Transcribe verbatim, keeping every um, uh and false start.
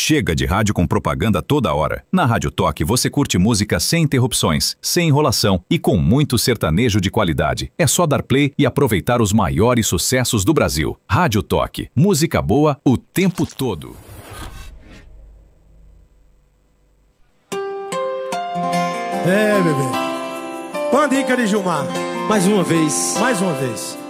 Chega de rádio com propaganda toda hora. Na Rádio Toque você curte música sem interrupções, sem enrolação e com muito sertanejo de qualidade. É só dar play e aproveitar os maiores sucessos do Brasil. Rádio Toque, música boa o tempo todo. É, bebê. Pandica de Gilmar. Mais uma vez. Mais uma vez.